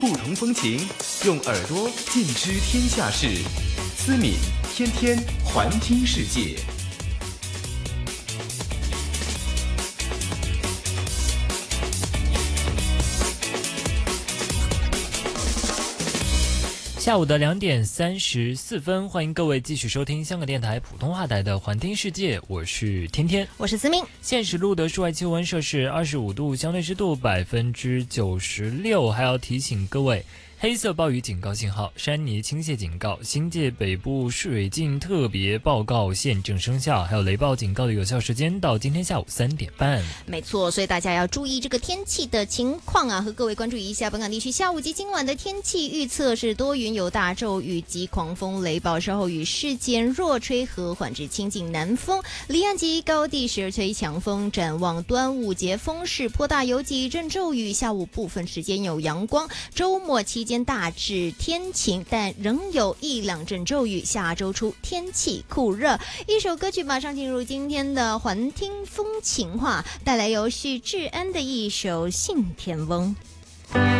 不同风情，用耳朵尽知天下事。思敏天天环听世界。 下午的2点34分，欢迎各位继续收听香港电台普通话台的环听世界，我是天天， 我是思明。 现时录的室外气温摄氏25度，相对湿度96%，还要提醒各位。黑色暴雨警告信号、山泥倾泻警告、新界北部水浸特别报告现正生效，还有雷暴警告的有效时间到今天下午3点半。 没错，所以大家要注意这个天气的情况啊，和各位关注一下本港地区下午及今晚的天气预测是多云有大骤雨及狂风雷暴，稍后雨势间弱吹和缓至清劲南风，离岸及高地时而吹强风。展望端午节风势颇大，有几阵骤雨，下午部分时间有阳光，周末期间大致天晴，但仍有1-2阵骤雨。下周初天气酷热。一首歌曲马上进入今天的环听风情话，带来由许志安的一首《信天翁》。